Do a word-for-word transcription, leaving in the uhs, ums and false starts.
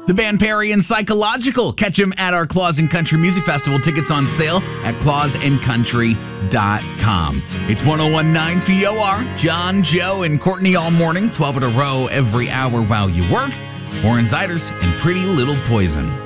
The band Perry and Psychological. Catch them at our Claus and Country Music Festival. Tickets on sale at claus and country dot com. It's one oh one point nine P O R. John, Joe, and Courtney all morning, twelve in a row every hour while you work. Warren Ziders and Pretty Little Poison.